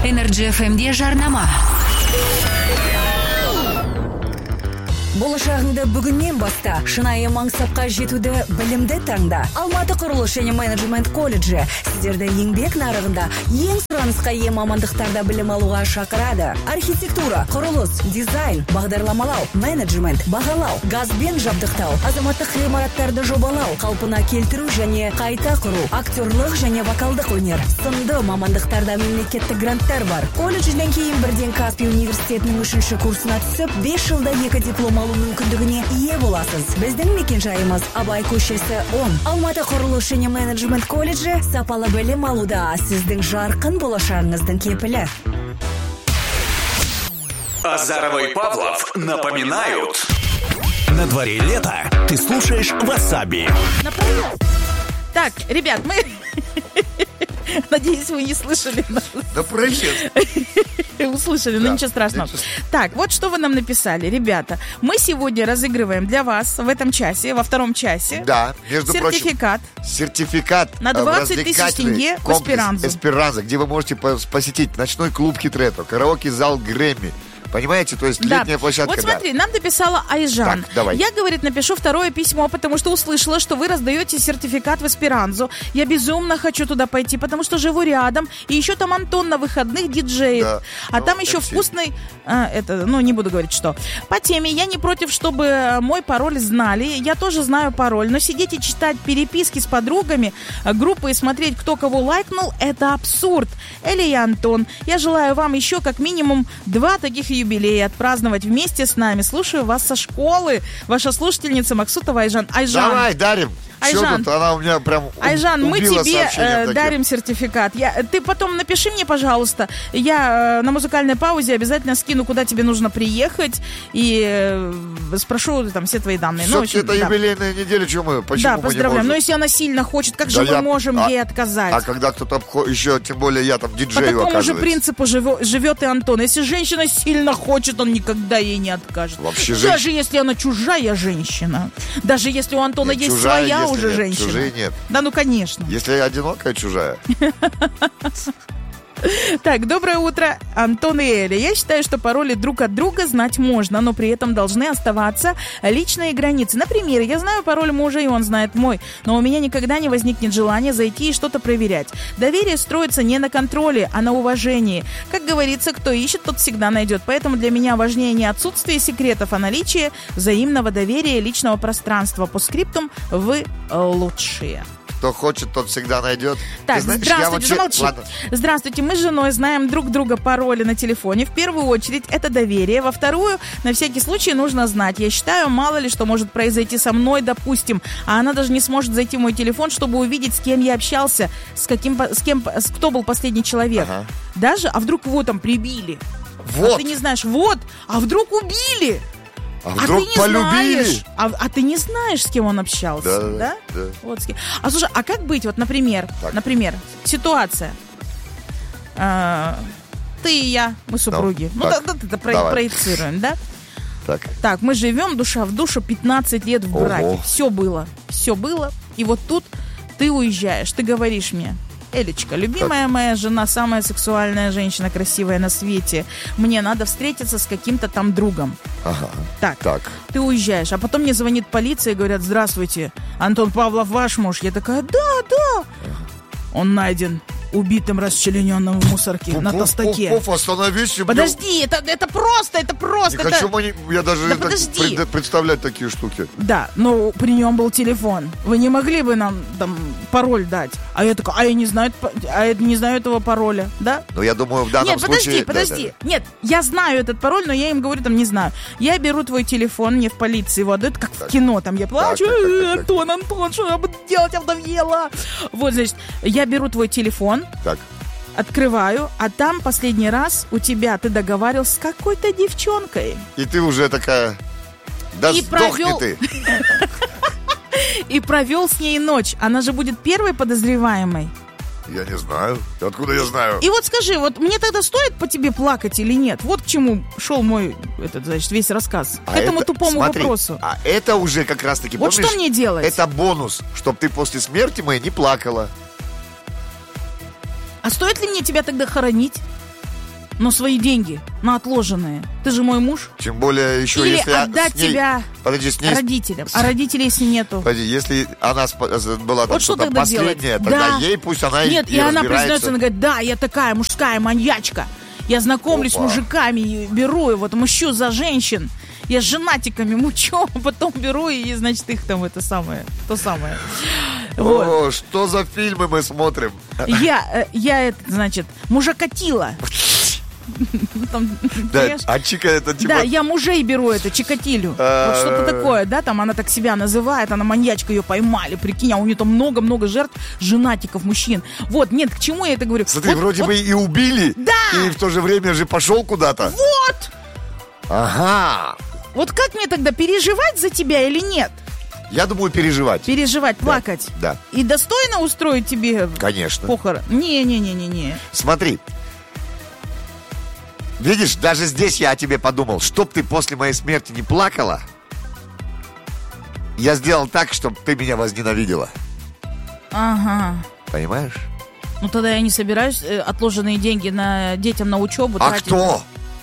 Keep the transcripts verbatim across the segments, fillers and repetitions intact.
Energy эф эмде жарнама. Болашағыңды бүгіннен баста шынайы маңсапқа жетуді білімді таңда. Алматы құрылыс және менеджмент колледжі сіздерді еңбек нарығында ең сұранысқа ие мамандықтарда білім алуға шақырады. Архитектура, құрылыс, дизайн, бағдарламалау, менеджмент, бағалау, газбен жабдықтау, азаматтық ғимараттарды жобалау, қалпына келтіру және қайта құру, актерлық және вокалдық өнер, сынды мамандықтарда мемлекеттік гранттар бар. Колледжден кейін бірден Каспий университетінің үшінші курсына түсіп, бес жылда екі диплом алу мүмкіндігіне ие боласыз. Біздің мекенжайымыз Абай көшесі он. Алматы құрылыс және менеджмент колледжі сапалы білім алуда сіздің жарқын болашағыңыздың кепілі. Азарова и Павлов напоминают. На дворе лето. Ты слушаешь Васаби. Так, ребят, мы... Надеюсь, вы не слышали нас. Да проезд. Услышали, да, но ничего страшного. Ничего. Так, вот что вы нам написали. Ребята, мы сегодня разыгрываем для вас в этом часе, во втором часе, да, между сертификат. Прочим, сертификат на двадцать тысяч тенге в Эсперанзо. Эсперанзо, где вы можете посетить ночной клуб Хит-ретро, караоке-зал Грэмми. Понимаете, то есть да. Летняя площадка. Вот смотри, да. Нам написала Айжан. Так, давай. Я, говорит, напишу второе письмо, потому что услышала, что вы раздаете сертификат в Эсперанзо. Я безумно хочу туда пойти, потому что живу рядом. И еще там Антон на выходных диджеет. Да. А ну, там еще эм си. Вкусный... А, это, ну, не буду говорить, что. По теме я не против, чтобы мой пароль знали. Я тоже знаю пароль. Но сидеть и читать переписки с подругами, группы и смотреть, кто кого лайкнул, это абсурд. Эля и Антон, я желаю вам еще как минимум два таких юбилей отпраздновать вместе с нами. Слушаю вас со школы. Ваша слушательница Максутова Айжан. Айжан. Давай, дарим. Айжан, тут, она у меня прям Айжан, мы тебе э, дарим сертификат. Я, ты потом напиши мне, пожалуйста. Я э, на музыкальной паузе обязательно скину, куда тебе нужно приехать. И э, спрошу там все твои данные. Все-таки ну, это да. юбилейная неделя, что мы, почему да, мы поздравляем. не можем? Но если она сильно хочет, как да же я... мы можем а, ей отказать? А когда кто-то еще, тем более я там диджею, по такому оказывается. же принципу живет, живет и Антон. Если женщина сильно хочет, он никогда ей не откажет. Вообще Даже женщина... если она чужая женщина. Даже если у Антона нет, есть чужая, своя уже нет, женщина. Чужие нет. Да, ну конечно. Если одинокая, чужая. Так, доброе утро, Антон и Эля. Я считаю, что пароли друг от друга знать можно, но при этом должны оставаться личные границы. Например, я знаю пароль мужа, и он знает мой, но у меня никогда не возникнет желания зайти и что-то проверять. Доверие строится не на контроле, а на уважении. Как говорится, кто ищет, тот всегда найдет. Поэтому для меня важнее не отсутствие секретов, а наличие взаимного доверия и личного пространства. По скриптум вы лучшие. Кто хочет, тот всегда найдет. Так, знаешь, здравствуйте, вот... замолчи. Здравствуйте, мы с женой знаем друг друга пароли на телефоне. В первую очередь это доверие. Во вторую, на всякий случай нужно знать. Я считаю, мало ли что может произойти со мной, допустим, а она даже не сможет зайти в мой телефон, чтобы увидеть, с кем я общался, с каким, с кем, с, кто был последний человек. Ага. Даже, а вдруг его там прибили? Вот. А ты не знаешь, вот, а вдруг убили? А вдруг а ты не полюбили? Знаешь, а, а ты не знаешь, с кем он общался, да? да? да. Вот с кем. А слушай, а как быть, вот, например, так. например, ситуация. А, ты и я, мы супруги. Ну, так. ну да, да, да, про- проецируем, да? Так. Так, мы живем душа в душу пятнадцать лет в браке. Ого. Все было, все было. И вот тут ты уезжаешь, ты говоришь мне: Элечка, любимая так. моя жена, самая сексуальная женщина, красивая на свете. Мне надо встретиться с каким-то там другом. Ага. Так, так, ты уезжаешь, а потом мне звонит полиция и говорят: здравствуйте, Антон Павлов ваш муж. Я такая: да, да. Ага. Он найден убитым, расчлененным в мусорке пуф, на тостаке. Пуф, пуф, остановись. Подожди, это, это просто, это просто. Не это... хочу, мы, я даже да пред, представлять такие штуки. Да, но при нем был телефон. Вы не могли бы нам там пароль дать? А я такая: а я не знаю, а я не знаю этого пароля, да? Ну, я думаю, в данном Нет, случае... Нет, подожди, подожди. Да, да. Нет, я знаю этот пароль, но я им говорю, там, не знаю. Я беру твой телефон, мне в полиции его отдают, как так. в кино. Там я плачу: так, так, так, так, Антон, Антон, что я буду делать, я вдовела. Вот, значит, я беру твой телефон. Так. Открываю, а там последний раз у тебя ты договаривался с какой-то девчонкой. И ты уже такая: да и сдохни провел... ты. И провел с ней ночь. Она же будет первой подозреваемой. Я не знаю. Откуда я знаю? И вот скажи, вот мне тогда стоит по тебе плакать или нет? Вот к чему шел мой, этот, значит, весь рассказ. А к этому это, тупому смотри, вопросу. А это уже как раз-таки, вот помнишь, что мне делать? Это бонус, чтобы ты после смерти моей не плакала. А стоит ли мне тебя тогда хоронить? Но свои деньги, на отложенные. Ты же мой муж. Тем более еще Или если... отдать ней... тебя Подожди, с ней... родителям. А родителей если нету? Подожди, если она была там вот что тогда последняя, делать? тогда Да. ей пусть она Нет, и, и, и она разбирается. признается, она говорит, да, я такая мужская маньячка. Я знакомлюсь Опа. с мужиками, и беру и вот мучу за женщин. Я с женатиками мучу, а потом беру и, значит, их там это самое, то самое. Вот. О, что за фильмы мы смотрим? Я, я это, значит, мужикатила. Там, Да, а Чика это типа... Да, я мужей беру, это Чикатилю. А. Вот что-то такое, да, там она так себя называет, она маньячка, ее поймали, прикинь, а у нее там много-много жертв, женатиков, мужчин. Вот, нет, к чему я это говорю? Смотри, Вот- вроде вот- бы и убили, Да. и в то же время же пошел куда-то. Вот! Ага. Вот как мне тогда, переживать за тебя или нет? Я думаю, переживать. Переживать, плакать. Да. И достойно устроить тебе Конечно. похорон? Не-не-не-не-не. Смотри. Видишь, даже здесь я о тебе подумал. Чтоб ты после моей смерти не плакала, я сделал так, чтобы ты меня возненавидела. Ага. Понимаешь? Ну тогда я не собираюсь э, отложенные деньги на детям на учебу А тратить. кто?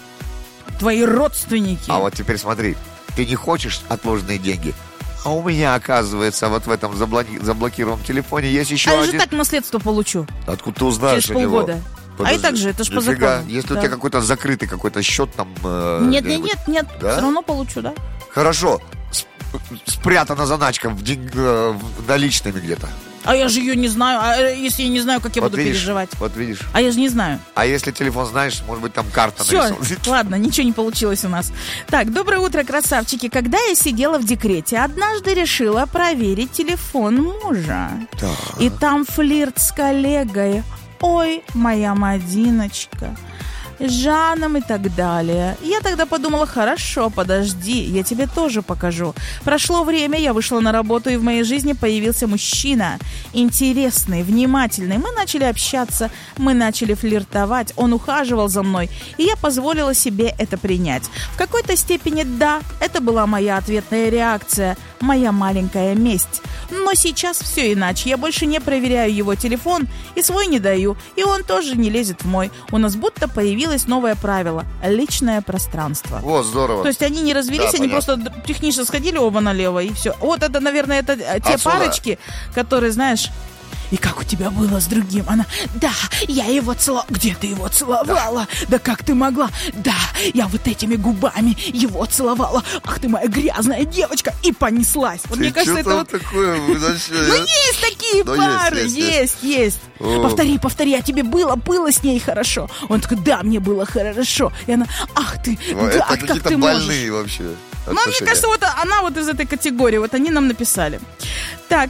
Твои родственники. А вот теперь смотри. Ты не хочешь отложенные деньги? А у меня, оказывается, вот в этом заблоки- заблокированном телефоне есть еще а я один... же так наследство получу. Откуда ты узнаешь Через о него? полгода. Подожди. А и так же, это ж по Нифига. закону. Если Да. у тебя какой-то закрытый какой-то счет там... э, Нет, нет, где-нибудь. нет, нет. Да? Все равно получу, да? Хорошо. Сп- спрятана заначка в день- э, в наличными где-то. А я же ее не знаю. А э, если я не знаю, как я Вот буду видишь, переживать? Вот видишь. А я же не знаю. А если телефон знаешь, может быть, там карта Все, нарисована. ладно, ничего не получилось у нас. Так, доброе утро, красавчики. Когда я сидела в декрете, однажды решила проверить телефон мужа. Да. И там флирт с коллегой. Ой, моя Мадиночка. С Жаном и так далее. Я тогда подумала, хорошо, подожди, я тебе тоже покажу. Прошло время, я вышла на работу, и в моей жизни появился мужчина. Интересный, внимательный. Мы начали общаться, мы начали флиртовать, он ухаживал за мной, и я позволила себе это принять. В какой-то степени да, это была моя ответная реакция, моя маленькая месть. Но сейчас все иначе. Я больше не проверяю его телефон и свой не даю. И он тоже не лезет в мой. У нас будто появилось новое правило – личное пространство. О, здорово. То есть они не развелись, Да, они понятно. просто технично сходили оба налево и все. Вот это, наверное, это э, те Отсюда. парочки, которые, знаешь... И как у тебя было с другим? Она, да, я его целовала. Где ты его целовала? Да. да как ты могла? Да, я вот этими губами его целовала. Ах ты моя грязная девочка. И понеслась. Вот Ты мне кажется, чё это там вот... такое? Вы вообще, Ну я- есть такие Ну, пары, есть, есть, есть, есть. есть. О. Повтори, повтори, а тебе было, было с ней хорошо? Он такой, да, мне было хорошо. И она, ах ты, Во, да, это как какие-то ты больные можешь? вообще. Ну, мне отношения. кажется, вот она вот из этой категории. Вот они нам написали. Так,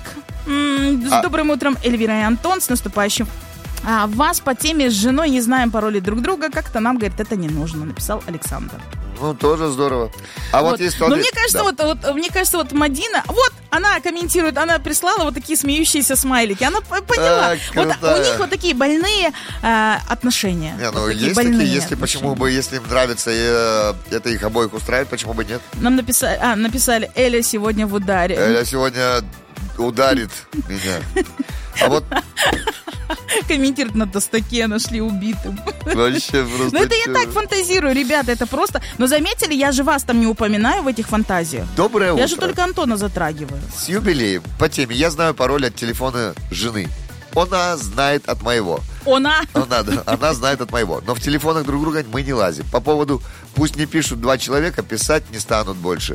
м- с А- добрым утром, Эльвира и Антон, с наступающим. А вас по теме с женой не знаем пароли друг друга. Как-то нам, говорит, это не нужно, написал Александр. Ну, тоже здорово. А вот, Вот. есть... Но тот- мне кажется, да. вот, вот, мне кажется, вот Мадина, вот она комментирует, она прислала вот такие смеющиеся смайлики. Она п- поняла. А, Вот крутая. у них вот такие больные э, отношения. Не, Вот ну, такие есть больные такие, если отношения. почему бы, если им нравится, и, э, это их обоих устраивает, почему бы нет? Нам написали, а, написали, Эля сегодня в ударе. Эля сегодня ударит меня. А вот Комментирует на Достаке, нашли убитым. вообще просто... Ну это я чё. так фантазирую, ребята, это просто... Но заметили, я же вас там не упоминаю в этих фантазиях. Доброе утро. Я же только Антона затрагиваю. С юбилеем. По теме. Я знаю пароль от телефона жены. Она знает от моего. Она... Она, да, она знает от моего. Но в телефонах друг друга мы не лазим. По поводу «пусть не пишут два человека, писать не станут больше».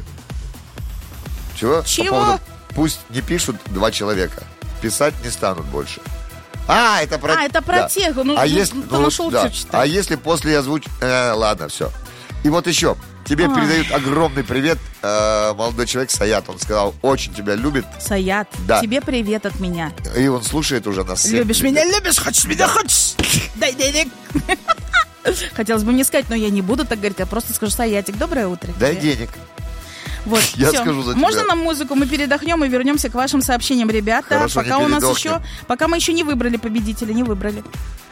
Чего? Чего? По поводу «пусть не пишут два человека, писать не станут больше». А, это про... А, это про да. тех. Ну, а ну, если, ты ну, нашел, да. что читать. А если после озвуч... Э, ладно, все. И вот еще. Тебе Ой. передают огромный привет э, молодой человек Саят. Он сказал, очень тебя любит. Саят, Да. тебе привет от меня. И он слушает уже нас. всех. Любишь меня, любишь, хочешь меня, хочешь. Дай денег. Хотелось бы мне сказать, но я не буду так говорить, я просто скажу, Саятик, доброе утро. Дай тебе. денег. Вот, Я всё. скажу за тебя. Можно нам музыку? Мы передохнем и вернемся к вашим сообщениям, ребята. Хорошо, пока не у нас передохнем. еще, пока мы еще не выбрали победителя, не выбрали.